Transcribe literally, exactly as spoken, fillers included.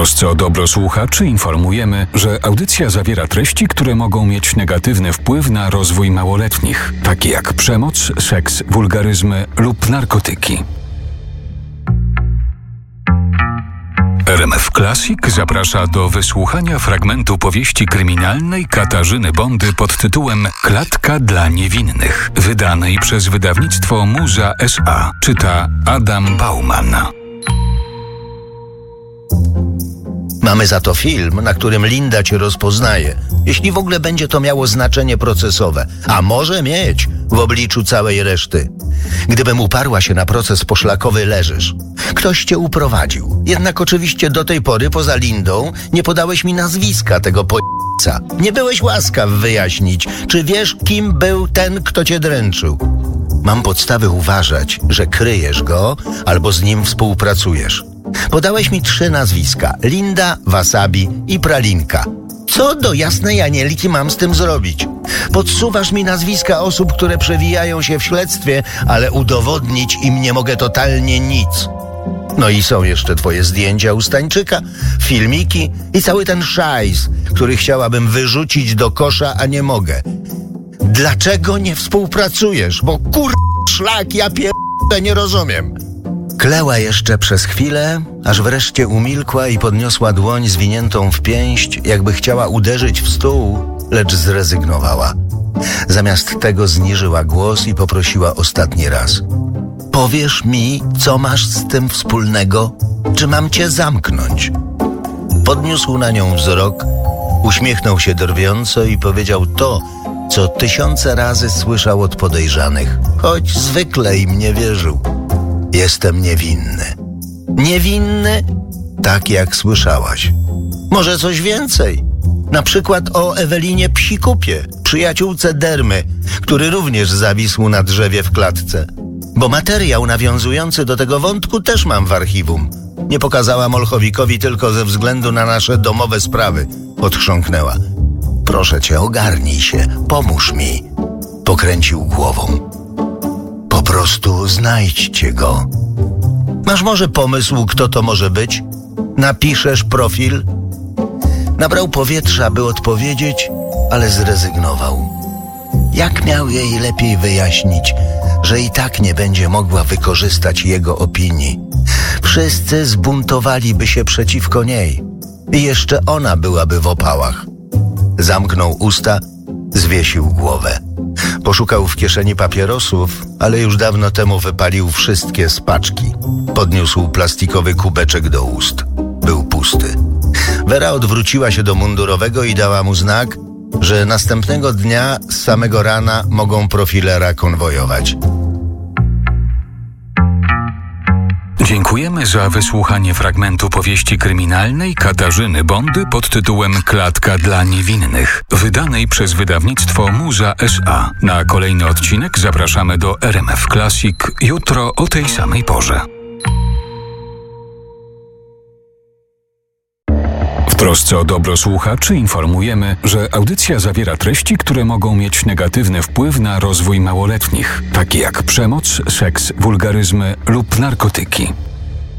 trosce o dobro słuchaczy informujemy, że audycja zawiera treści, które mogą mieć negatywny wpływ na rozwój małoletnich, takie jak przemoc, seks, wulgaryzmy lub narkotyki. R M F Classic zaprasza do wysłuchania fragmentu powieści kryminalnej Katarzyny Bondy pod tytułem Klatka dla niewinnych, wydanej przez wydawnictwo Muza S A. Czyta Adam Bauman. Mamy za to film, na którym Linda cię rozpoznaje, jeśli w ogóle będzie to miało znaczenie procesowe, a może mieć w obliczu całej reszty. Gdybym uparła się na proces poszlakowy, leżysz. Ktoś cię uprowadził. Jednak oczywiście do tej pory, poza Lindą, nie podałeś mi nazwiska tego po***ca. Nie byłeś łaskaw wyjaśnić, czy wiesz, kim był ten, kto cię dręczył. Mam podstawy uważać, że kryjesz go albo z nim współpracujesz. Podałeś mi trzy nazwiska: Linda, Wasabi i Pralinka. Co do jasnej Anielki mam z tym zrobić? Podsuwasz mi nazwiska osób, które przewijają się w śledztwie, ale udowodnić im nie mogę totalnie nic. No i są jeszcze twoje zdjęcia u Stańczyka, filmiki i cały ten szajs, który chciałabym wyrzucić do kosza, a nie mogę. Dlaczego nie współpracujesz? Bo kur... szlak, ja pier... nie rozumiem. Kleła jeszcze przez chwilę, aż wreszcie umilkła i podniosła dłoń zwiniętą w pięść, jakby chciała uderzyć w stół, lecz zrezygnowała. Zamiast tego zniżyła głos i poprosiła ostatni raz. Powiesz mi, co masz z tym wspólnego? Czy mam cię zamknąć? Podniósł na nią wzrok, uśmiechnął się drwiąco i powiedział to, co tysiące razy słyszał od podejrzanych, choć zwykle im nie wierzył. Jestem niewinny. Niewinny? Tak jak słyszałaś. Może coś więcej? Na przykład o Ewelinie Psikupie, przyjaciółce Dermy, który również zawisł na drzewie w klatce. Bo materiał nawiązujący do tego wątku też mam w archiwum. Nie pokazałam Olchowikowi tylko ze względu na nasze domowe sprawy. Odchrząknęła. Proszę cię, ogarnij się, pomóż mi. Pokręcił głową. Po prostu znajdźcie go. Masz może pomysł, kto to może być? Napiszesz profil? Nabrał powietrza, by odpowiedzieć, ale zrezygnował. Jak miał jej lepiej wyjaśnić, że i tak nie będzie mogła wykorzystać jego opinii? Wszyscy zbuntowaliby się przeciwko niej i jeszcze ona byłaby w opałach. Zamknął usta, zwiesił głowę. Poszukał w kieszeni papierosów, ale już dawno temu wypalił wszystkie z paczki. Podniósł plastikowy kubeczek do ust. Był pusty. Wera odwróciła się do mundurowego i dała mu znak, że następnego dnia z samego rana mogą profilera konwojować. Dziękujemy za wysłuchanie fragmentu powieści kryminalnej Katarzyny Bondy pod tytułem Klatka dla niewinnych, wydanej przez wydawnictwo Muza S A. Na kolejny odcinek zapraszamy do R M F Classic jutro o tej samej porze. W trosce o dobro słuchaczy informujemy, że audycja zawiera treści, które mogą mieć negatywny wpływ na rozwój małoletnich, takie jak przemoc, seks, wulgaryzmy lub narkotyki.